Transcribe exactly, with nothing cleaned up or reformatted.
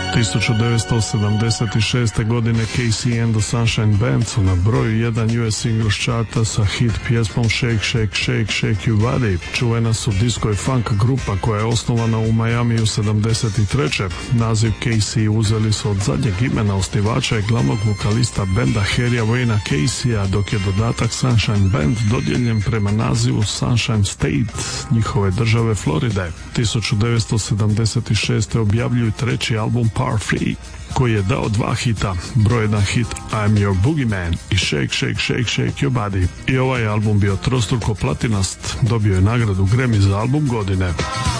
tisuću devetsto sedamdeset šeste. godine Casey and the Sunshine Band su na broju jedan U S Singles charta sa hit pjesmom Shake, Shake, Shake, Shake Your Body. Čuvena su disco i funk grupa koja je osnovana u Miamiju sedamdeset treće. Naziv Casey uzeli su od zadnjeg imena osnivača i glavnog vokalista benda Harrya Wayna Caseya, dok je dodatak Sunshine Band dodijeljen prema nazivu Sunshine State, njihove države Floride. tisuću devetsto sedamdeset šeste. objavljuju treći album Par Three, koji je dao dva hita, broj jedan hit I'm Your Boogeyman i Shake, Shake, Shake, Shake Your Body. I ovaj album bio trostruko platinast, dobio je nagradu Grammy za album godine.